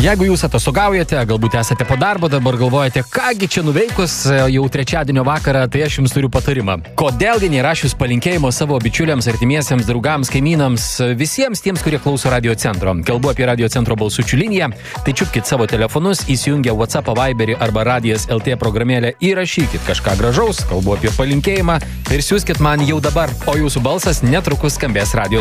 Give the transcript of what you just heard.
Jeigu jūs atostogaujate, galbūt esate po darbo, dabar galvojate, kągi čia nuveikus jau trečiadienio vakarą, tai aš jums turiu patarimą. Kodėlgi nerašius palinkėjimo savo bičiuliams, artimiesiems, draugams, kaimynams, visiems tiems, kurie klauso Radio Centro. Kalbu apie Radio Centro balsučių liniją, tai čiupkit savo telefonus, įsijungę WhatsApp, Viberį arba Radijas LT programėlę, įrašykit kažką gražaus, kalbu apie palinkėjimą ir siųskit man jau dabar, o jūsų balsas netrukus skambės Radio